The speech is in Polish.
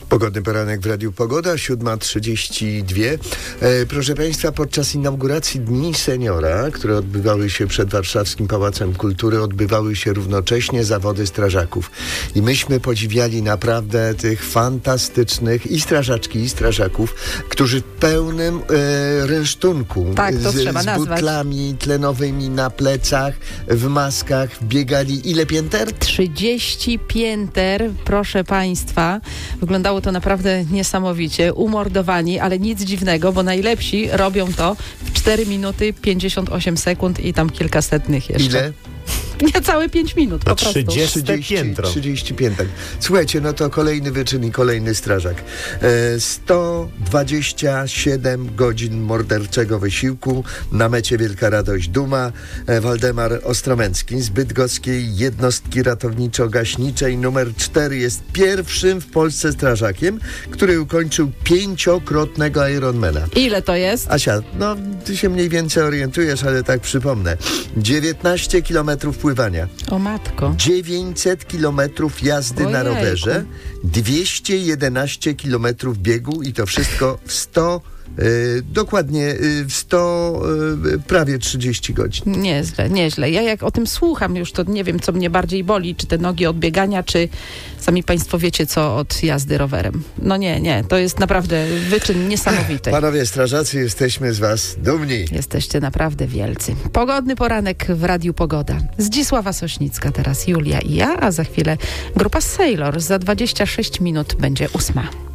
Pogodny poranek w Radiu Pogoda, 7:32. Proszę Państwa, podczas inauguracji Dni Seniora, które odbywały się przed Warszawskim Pałacem Kultury, odbywały się równocześnie zawody strażaków. I myśmy podziwiali naprawdę tych fantastycznych i strażaczki, i strażaków, którzy w pełnym rynsztunku, tak, to trzeba z nazwać, butlami tlenowymi na plecach, w maskach, biegali. Ile pięter? 30 pięter, proszę Państwa. Wyglądało to naprawdę niesamowicie. Umordowani, ale nic dziwnego, bo najlepsi robią to w 4 minuty 58 sekund i tam kilka setnych jeszcze. Ile? Niecałe 5 minut po prostu. 30 pięter. Słuchajcie, no to kolejny wyczyn i kolejny strażak. 127 godzin morderczego wysiłku. Na mecie wielka radość, duma. Waldemar Ostromecki z bydgoskiej jednostki ratowniczo-gaśniczej numer 4 jest pierwszym w Polsce strażakiem, który ukończył 5-krotnego Ironmana. Ile to jest? Asia, no ty się mniej więcej orientujesz, ale tak przypomnę. 19 kilometrów pływania. O matko. 900 kilometrów jazdy na rowerze, 211 kilometrów biegu i to wszystko w 100, dokładnie w 100, prawie 30 godzin. Nieźle, nieźle. Ja jak o tym słucham już, to nie wiem, co mnie bardziej boli, czy te nogi od biegania, czy sami Państwo wiecie, co od jazdy rowerem. No nie, to jest naprawdę wyczyn niesamowity. Panowie strażacy, jesteśmy z Was dumni. Jesteście naprawdę wielcy. Pogodny poranek w Radiu Pogoda. Zdzisława Sośnicka, teraz Julia i ja, a za chwilę grupa Sailor. Za 26 minut będzie 8.